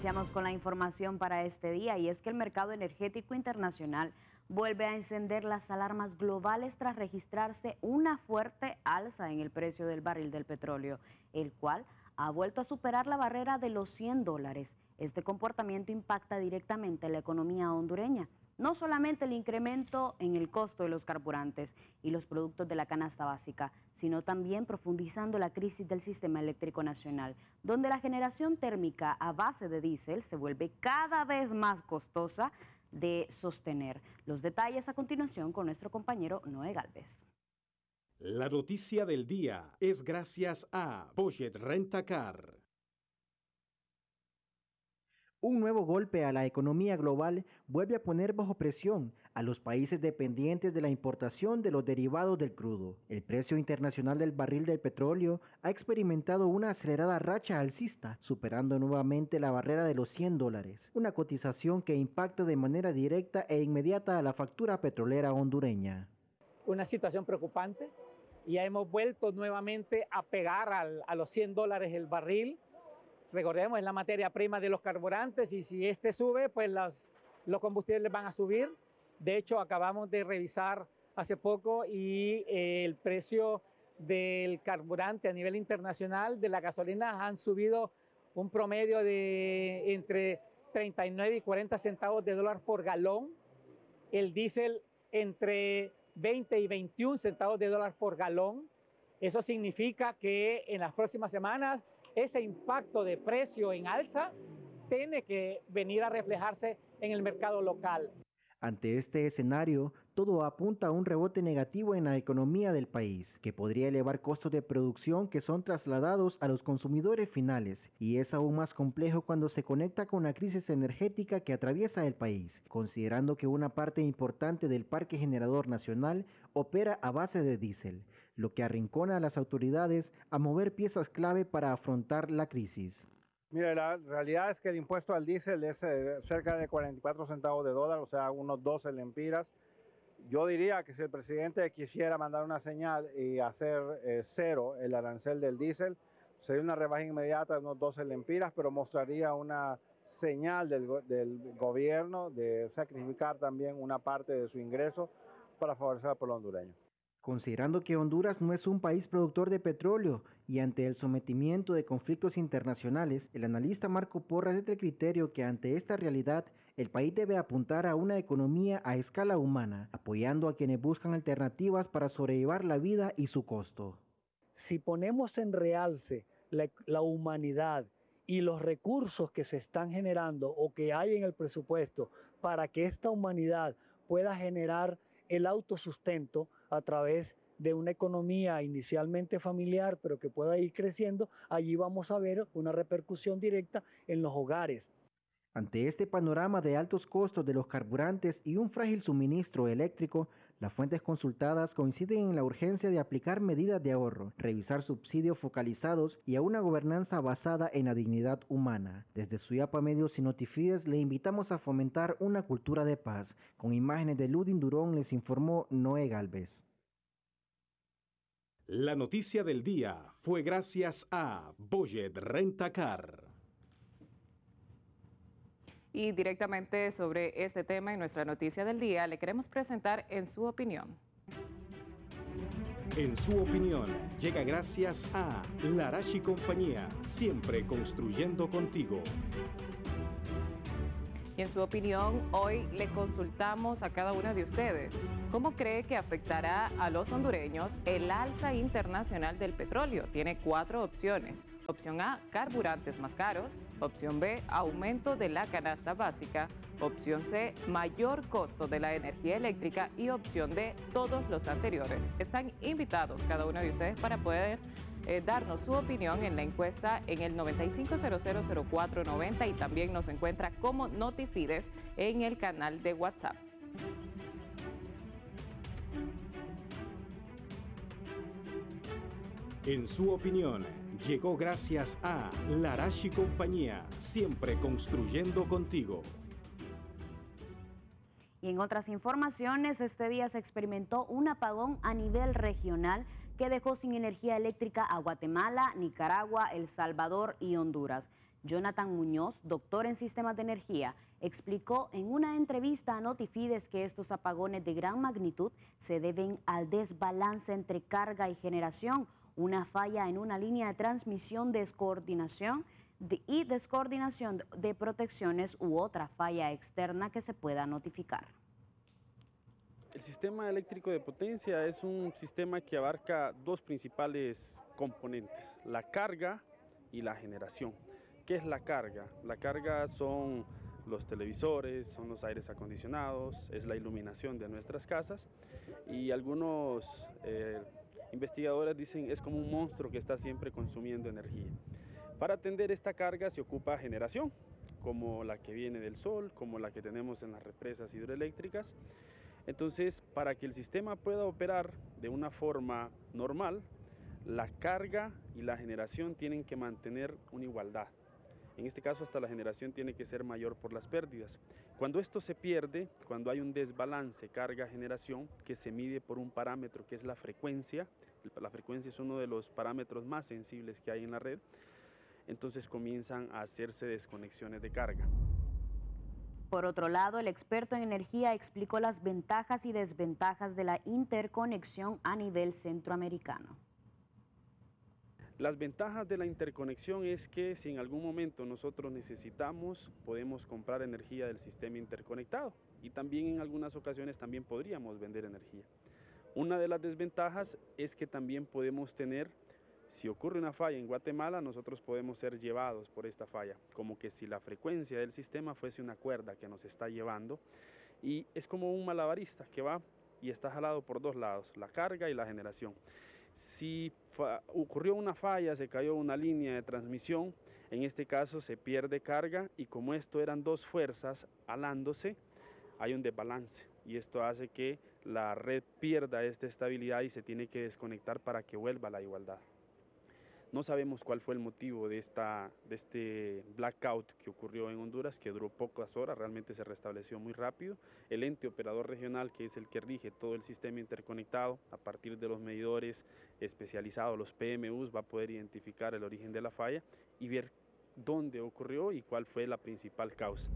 Iniciamos con la información para este día y es que el mercado energético internacional vuelve a encender las alarmas globales tras registrarse una fuerte alza en el precio del barril del petróleo, el cual ha vuelto a superar la barrera de los $100. Este comportamiento impacta directamente la economía hondureña. No solamente el incremento en el costo de los carburantes y los productos de la canasta básica, sino también profundizando la crisis del sistema eléctrico nacional, donde la generación térmica a base de diésel se vuelve cada vez más costosa de sostener. Los detalles a continuación con nuestro compañero Noé Galvez. La noticia del día es gracias a Budget Rent-A-Car. Un nuevo golpe a la economía global vuelve a poner bajo presión a los países dependientes de la importación de los derivados del crudo. El precio internacional del barril del petróleo ha experimentado una acelerada racha alcista, superando nuevamente la barrera de los $100, una cotización que impacta de manera directa e inmediata a la factura petrolera hondureña. Una situación preocupante. Ya hemos vuelto nuevamente a pegar a los $100 el barril. Recordemos, es la materia prima de los carburantes y si este sube, pues los combustibles van a subir. De hecho, acabamos de revisar hace poco y el precio del carburante a nivel internacional de la gasolina han subido un promedio de entre 39 y 40 centavos de dólar por galón. El diésel entre 20 y 21 centavos de dólar por galón. Eso significa que en las próximas semanas ese impacto de precio en alza tiene que venir a reflejarse en el mercado local. Ante este escenario, todo apunta a un rebote negativo en la economía del país, que podría elevar costos de producción que son trasladados a los consumidores finales, y es aún más complejo cuando se conecta con la crisis energética que atraviesa el país, considerando que una parte importante del parque generador nacional opera a base de diésel, lo que arrincona a las autoridades a mover piezas clave para afrontar la crisis. Mire, la realidad es que el impuesto al diésel es cerca de 44 centavos de dólar, o sea, unos 12 lempiras. Yo diría que si el presidente quisiera mandar una señal y hacer cero el arancel del diésel, sería una rebaja inmediata de unos 12 lempiras, pero mostraría una señal del gobierno de sacrificar también una parte de su ingreso para favorecer al pueblo hondureño. Considerando que Honduras no es un país productor de petróleo y ante el sometimiento de conflictos internacionales, el analista Marco Porras es del criterio que ante esta realidad el país debe apuntar a una economía a escala humana, apoyando a quienes buscan alternativas para sobrellevar la vida y su costo. Si ponemos en realce la humanidad y los recursos que se están generando o que hay en el presupuesto para que esta humanidad pueda generar el autosustento a través de una economía inicialmente familiar, pero que pueda ir creciendo, allí vamos a ver una repercusión directa en los hogares. Ante este panorama de altos costos de los carburantes y un frágil suministro eléctrico, las fuentes consultadas coinciden en la urgencia de aplicar medidas de ahorro, revisar subsidios focalizados y a una gobernanza basada en la dignidad humana. Desde Suyapa Medios y Notifides le invitamos a fomentar una cultura de paz. Con imágenes de Ludin Durón les informó Noé Galvez. La noticia del día fue gracias a Budget Rent-A-Car. Y directamente sobre este tema y nuestra noticia del día le queremos presentar En Su Opinión. En Su Opinión llega gracias a Larache Compañía, siempre construyendo contigo. Y en su opinión, hoy le consultamos a cada uno de ustedes, ¿cómo cree que afectará a los hondureños el alza internacional del petróleo? Tiene 4 opciones. Opción A, carburantes más caros. Opción B, aumento de la canasta básica. Opción C, mayor costo de la energía eléctrica. Y opción D, todos los anteriores. Están invitados cada uno de ustedes para poder darnos su opinión en la encuesta en el 95000490 y también nos encuentra como Notifides en el canal de WhatsApp. En Su Opinión llegó gracias a Larache Compañía, siempre construyendo contigo. Y en otras informaciones, este día se experimentó un apagón a nivel regional que dejó sin energía eléctrica a Guatemala, Nicaragua, El Salvador y Honduras. Jonathan Muñoz, doctor en sistemas de energía, explicó en una entrevista a Notifides que estos apagones de gran magnitud se deben al desbalance entre carga y generación, una falla en una línea de transmisión, descoordinación de protecciones u otra falla externa que se pueda notificar. El sistema eléctrico de potencia es un sistema que abarca dos principales componentes, la carga y la generación. ¿Qué es la carga? La carga son los televisores, son los aires acondicionados, es la iluminación de nuestras casas y algunos investigadores dicen es como un monstruo que está siempre consumiendo energía. Para atender esta carga se ocupa generación, como la que viene del sol, como la que tenemos en las represas hidroeléctricas. Entonces, para que el sistema pueda operar de una forma normal, la carga y la generación tienen que mantener una igualdad. En este caso, hasta la generación tiene que ser mayor por las pérdidas. Cuando esto se pierde, cuando hay un desbalance carga-generación, que se mide por un parámetro que es la frecuencia es uno de los parámetros más sensibles que hay en la red, entonces comienzan a hacerse desconexiones de carga. Por otro lado, el experto en energía explicó las ventajas y desventajas de la interconexión a nivel centroamericano. Las ventajas de la interconexión es que si en algún momento nosotros necesitamos, podemos comprar energía del sistema interconectado y también en algunas ocasiones también podríamos vender energía. Una de las desventajas es que también podemos tener, si ocurre una falla en Guatemala, nosotros podemos ser llevados por esta falla, como que si la frecuencia del sistema fuese una cuerda que nos está llevando y es como un malabarista que va y está jalado por dos lados, la carga y la generación. Si ocurrió una falla, se cayó una línea de transmisión, en este caso se pierde carga y como esto eran dos fuerzas alándose, hay un desbalance y esto hace que la red pierda esta estabilidad y se tiene que desconectar para que vuelva a la igualdad. No sabemos cuál fue el motivo de este blackout que ocurrió en Honduras, que duró pocas horas, realmente se restableció muy rápido. El ente operador regional, que es el que rige todo el sistema interconectado, a partir de los medidores especializados, los PMUs, va a poder identificar el origen de la falla y ver dónde ocurrió y cuál fue la principal causa.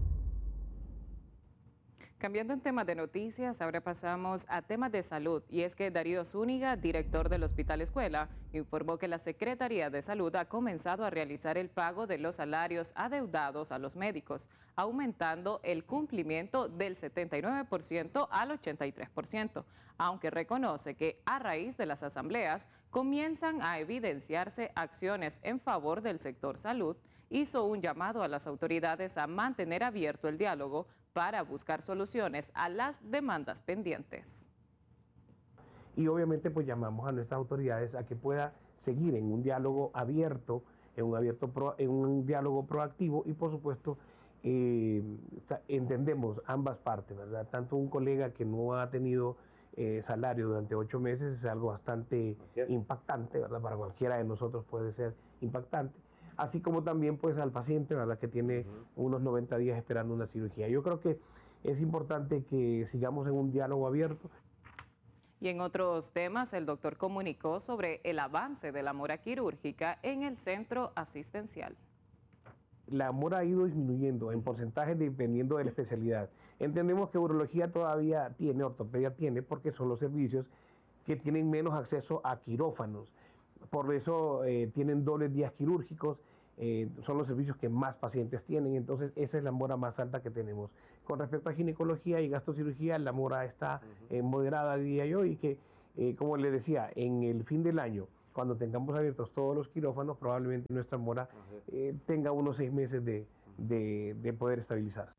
Cambiando en temas de noticias, ahora pasamos a temas de salud, y es que Darío Zúñiga, director del Hospital Escuela, informó que la Secretaría de Salud ha comenzado a realizar el pago de los salarios adeudados a los médicos, aumentando el cumplimiento del 79% al 83%, aunque reconoce que a raíz de las asambleas comienzan a evidenciarse acciones en favor del sector salud. Hizo un llamado a las autoridades a mantener abierto el diálogo para buscar soluciones a las demandas pendientes. Y obviamente pues llamamos a nuestras autoridades a que pueda seguir en un diálogo abierto, en un diálogo proactivo y por supuesto entendemos ambas partes, ¿verdad? Tanto un colega que no ha tenido salario durante 8 meses es algo bastante impactante, ¿verdad? Para cualquiera de nosotros puede ser impactante. Así como también pues al paciente, ¿verdad? Que tiene unos 90 días esperando una cirugía. Yo creo que es importante que sigamos en un diálogo abierto. Y en otros temas, el doctor comunicó sobre el avance de la mora quirúrgica en el centro asistencial. La mora ha ido disminuyendo en porcentaje dependiendo de la especialidad. Entendemos que urología todavía tiene, ortopedia tiene, porque son los servicios que tienen menos acceso a quirófanos. Por eso tienen dobles días quirúrgicos, son los servicios que más pacientes tienen, entonces esa es la mora más alta que tenemos. Con respecto a ginecología y gastrocirugía, la mora está moderada, diría yo, y que, como le decía, en el fin del año, cuando tengamos abiertos todos los quirófanos, probablemente nuestra mora tenga unos 6 meses de poder estabilizarse.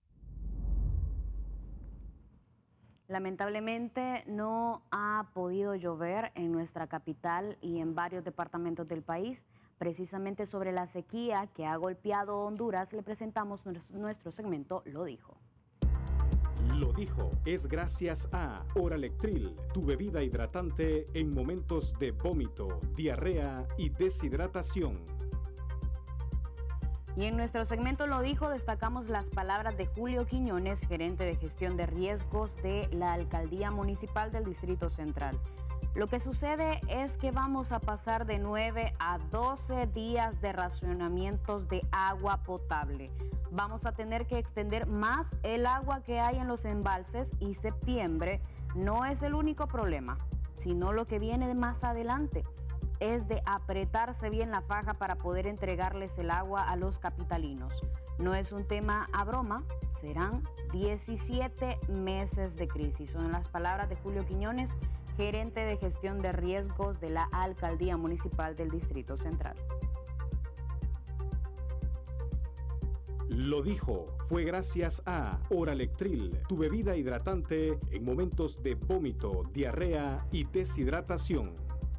Lamentablemente no ha podido llover en nuestra capital y en varios departamentos del país. Precisamente sobre la sequía que ha golpeado Honduras, le presentamos nuestro segmento Lo Dijo. Lo Dijo es gracias a Oralectril, tu bebida hidratante en momentos de vómito, diarrea y deshidratación. Y en nuestro segmento Lo Dijo destacamos las palabras de Julio Quiñones, gerente de gestión de riesgos de la Alcaldía Municipal del Distrito Central. Lo que sucede es que vamos a pasar de 9 a 12 días de racionamientos de agua potable. Vamos a tener que extender más el agua que hay en los embalses y septiembre no es el único problema, sino lo que viene más adelante. Es de apretarse bien la faja para poder entregarles el agua a los capitalinos. No es un tema a broma, serán 17 meses de crisis. Son las palabras de Julio Quiñones, gerente de gestión de riesgos de la Alcaldía Municipal del Distrito Central. Lo dijo, fue gracias a Oralectril, tu bebida hidratante en momentos de vómito, diarrea y deshidratación.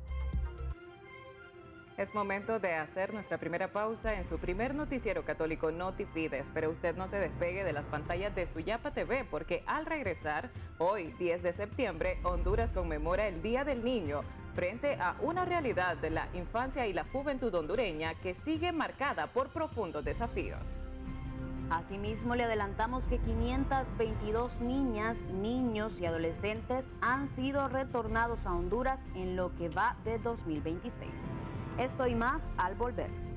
Es momento de hacer nuestra primera pausa en su primer noticiero católico Notifides, pero usted no se despegue de las pantallas de Suyapa TV porque al regresar, hoy 10 de septiembre, Honduras conmemora el Día del Niño frente a una realidad de la infancia y la juventud hondureña que sigue marcada por profundos desafíos. Asimismo, le adelantamos que 522 niñas, niños y adolescentes han sido retornados a Honduras en lo que va de 2026. Esto y más al volver.